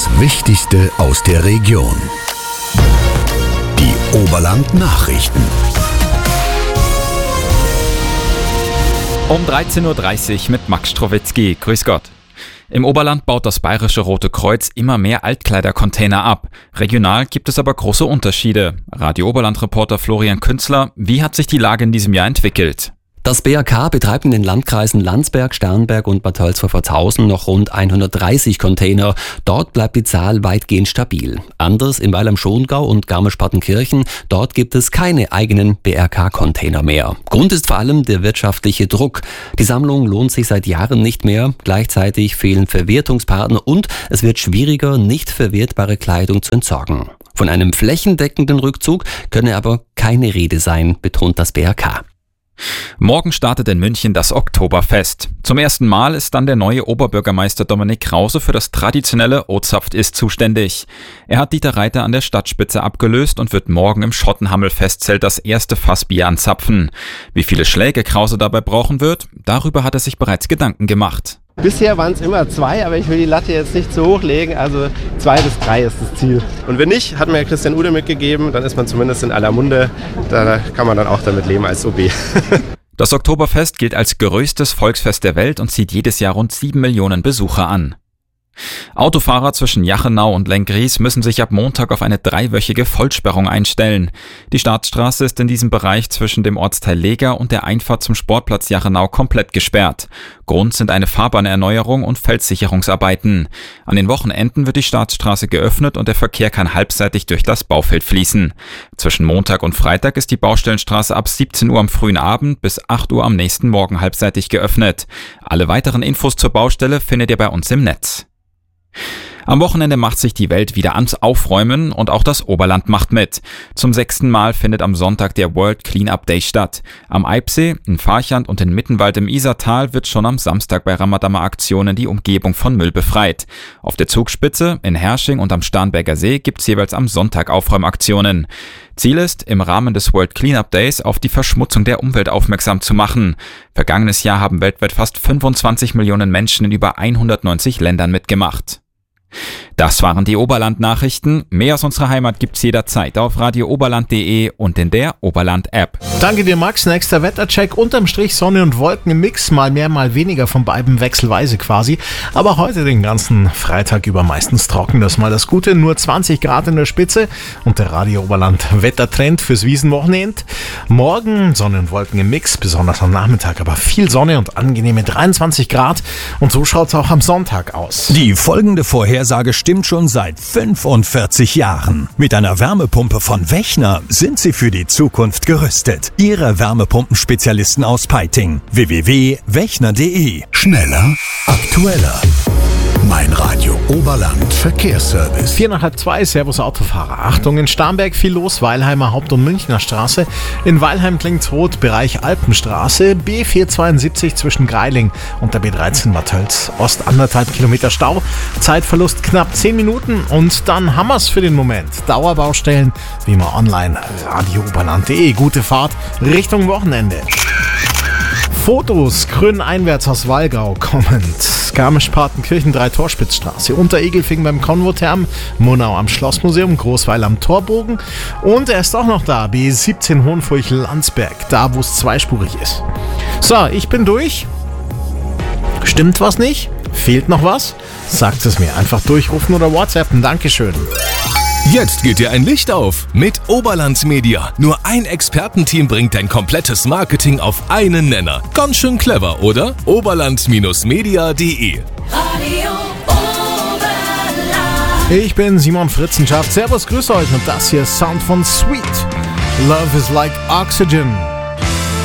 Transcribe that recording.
Das Wichtigste aus der Region. Die Oberland-Nachrichten. Um 13.30 Uhr mit Max Strowitzki. Grüß Gott. Im Oberland baut das Bayerische Rote Kreuz immer mehr Altkleidercontainer ab. Regional gibt es aber große Unterschiede. Radio Oberland-Reporter Florian Künzler, wie hat sich die Lage in diesem Jahr entwickelt? Das BAK betreibt in den Landkreisen Landsberg, Starnberg und Bad Tölz-Pfalzhausen noch rund 130 Container. Dort bleibt die Zahl weitgehend stabil. Anders in Weil am Schongau und Garmisch-Partenkirchen. Dort gibt es keine eigenen BRK-Container mehr. Grund ist vor allem der wirtschaftliche Druck. Die Sammlung lohnt sich seit Jahren nicht mehr. Gleichzeitig fehlen Verwertungspartner und es wird schwieriger, nicht verwertbare Kleidung zu entsorgen. Von einem flächendeckenden Rückzug könne aber keine Rede sein, betont das BRK. Morgen startet in München das Oktoberfest. Zum ersten Mal ist dann der neue Oberbürgermeister Dominik Krause für das traditionelle O-Zapft-Ist zuständig. Er hat Dieter Reiter an der Stadtspitze abgelöst und wird morgen im Schottenhammel-Festzelt das erste Fass Bier anzapfen. Wie viele Schläge Krause dabei brauchen wird, darüber hat er sich bereits Gedanken gemacht. Bisher waren es immer 2, aber ich will die Latte jetzt nicht zu hoch legen, also 2 bis 3 ist das Ziel. Und wenn nicht, hat mir Christian Ude mitgegeben, dann ist man zumindest in aller Munde, da kann man dann auch damit leben als OB. Das Oktoberfest gilt als größtes Volksfest der Welt und zieht jedes Jahr rund 7 Millionen Besucher an. Autofahrer zwischen Jachenau und Lenggries müssen sich ab Montag auf eine 3-wöchige Vollsperrung einstellen. Die Staatsstraße ist in diesem Bereich zwischen dem Ortsteil Leger und der Einfahrt zum Sportplatz Jachenau komplett gesperrt. Grund sind eine Fahrbahnerneuerung und Feldsicherungsarbeiten. An den Wochenenden wird die Staatsstraße geöffnet und der Verkehr kann halbseitig durch das Baufeld fließen. Zwischen Montag und Freitag ist die Baustellenstraße ab 17 Uhr am frühen Abend bis 8 Uhr am nächsten Morgen halbseitig geöffnet. Alle weiteren Infos zur Baustelle findet ihr bei uns im Netz. Am Wochenende macht sich die Welt wieder ans Aufräumen und auch das Oberland macht mit. Zum 6. Mal findet am Sonntag der World Cleanup Day statt. Am Eibsee, in Farchand und in Mittenwald im Isartal wird schon am Samstag bei Ramadama Aktionen die Umgebung von Müll befreit. Auf der Zugspitze, in Hersching und am Starnberger See gibt's jeweils am Sonntag Aufräumaktionen. Ziel ist, im Rahmen des World Cleanup Days auf die Verschmutzung der Umwelt aufmerksam zu machen. Vergangenes Jahr haben weltweit fast 25 Millionen Menschen in über 190 Ländern mitgemacht. Das waren die Oberland-Nachrichten. Mehr aus unserer Heimat gibt's jederzeit auf radiooberland.de und in der Oberland-App. Danke dir, Max. Nächster Wettercheck. Unterm Strich Sonne und Wolken im Mix. Mal mehr, mal weniger von beiden wechselweise quasi. Aber heute den ganzen Freitag über meistens trocken. Das ist mal das Gute. Nur 20 Grad in der Spitze. Und der Radio Oberland Wettertrend fürs Wiesenwochenende. Morgen Sonne und Wolken im Mix. Besonders am Nachmittag aber viel Sonne und angenehme 23 Grad. Und so schaut's auch am Sonntag aus. Die folgende Vorhersage stimmt schon seit 45 Jahren. Mit einer Wärmepumpe von Wechner sind Sie für die Zukunft gerüstet. Ihre Wärmepumpenspezialisten aus Peiting. www.wechner.de. Schneller, aktueller. Mein Radio Oberland Verkehrsservice. 4:30, Servus Autofahrer. Achtung, in Starnberg viel los, Weilheimer Haupt- und Münchner Straße. In Weilheim klingt's rot, Bereich Alpenstraße. B472 zwischen Greiling und der B13 Bad Tölz. Ost 1,5 Kilometer Stau. Zeitverlust knapp 10 Minuten und dann haben wir's für den Moment. Dauerbaustellen, wie immer online, radiooberland.de. Gute Fahrt Richtung Wochenende. Fotos, grüneinwärts aus Wallgau kommend. Garmisch-Partenkirchen 3-Torspitzstraße, Unteregelfing beim Konvotherm, Murnau am Schlossmuseum, Großweil am Torbogen und er ist auch noch da, B17 Hohenfurchen-Landsberg, da wo es zweispurig ist. So, ich bin durch. Stimmt was nicht? Fehlt noch was? Sagt es mir. Einfach durchrufen oder WhatsAppen. Dankeschön. Jetzt geht dir ein Licht auf mit Oberland Media. Nur ein Expertenteam bringt dein komplettes Marketing auf einen Nenner. Ganz schön clever, oder? Oberland-media.de. Radio Oberland. Ich bin Simon Fritzenschaft. Servus, grüß euch und das hier ist Sound von Sweet. Love is like oxygen.